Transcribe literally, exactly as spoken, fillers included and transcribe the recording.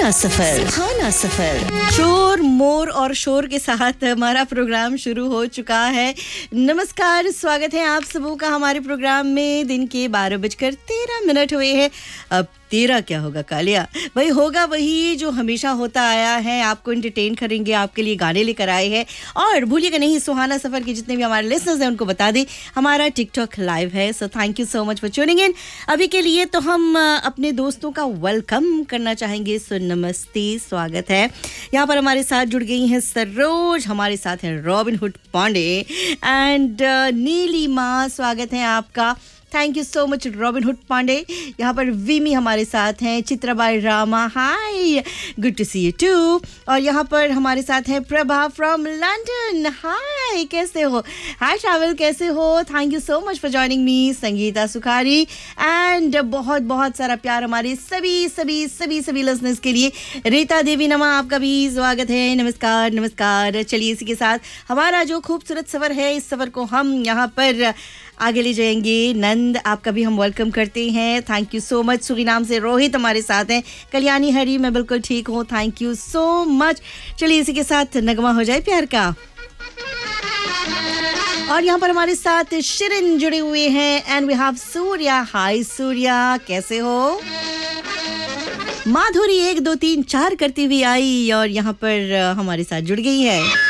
सुहाना सफर सुहाना सफर शोर मोर और शोर के साथ हमारा प्रोग्राम शुरू हो चुका है। नमस्कार, स्वागत है आप सबों का हमारे प्रोग्राम में। दिन के बारह बजकर तेरह मिनट हुए हैं। अब तेरह क्या होगा कालिया, वही होगा वही जो हमेशा होता आया है। आपको एंटरटेन करेंगे, आपके लिए गाने लेकर आए हैं। और भूलिएगा नहीं, सुहाना सफर के जितने भी हमारे लिसनर्स हैं उनको बता दें हमारा टिकटॉक लाइव है। So thank you so much for tuning in. अभी के लिए तो हम अपने दोस्तों का वेलकम करना चाहेंगे। सो नमस्ते, स्वागत है। यहाँ पर हमारे साथ जुड़ गई हैं सरोज, हमारे साथ हैं robin hood Pandey and Nilima, स्वागत है आपका। Thank you so much robin hood Pandey. यहाँ पर विमी हमारे साथ हैं, चित्राबाई रामा, हाय, good to C you to. और यहाँ पर हमारे साथ हैं प्रभा फ्रॉम लंदन, हाय, कैसे हो? हाय ट्रैवल, कैसे हो? Thank you so much for joining me. Sangeeta Sukhari and बहुत बहुत सारा प्यार हमारे सभी सभी सभी सभी लिसनर्स के लिए। रीता देवी नमा, आपका भी स्वागत है। नमस्कार नमस्कार। चलिए इसी के साथ हमारा जो खूबसूरत सफ़र है, इस सफ़र को हम यहाँ पर आगे ले जाएंगे। नंद, आपका भी हम वेलकम करते हैं। Thank you so much. Suriname से रोहित हमारे साथ हैं। कल्याणी हरी, मैं बिल्कुल ठीक हूँ, थैंक यू सो मच। चलिए इसी के साथ नगमा हो जाए प्यार का। और यहाँ पर हमारे साथ शिरिन जुड़े हुए हैं एंड वी हैव सूर्या, हाय सूर्या, कैसे हो? माधुरी एक दो तीन चार करती हुई आई और यहाँ पर हमारे साथ जुड़ गई है।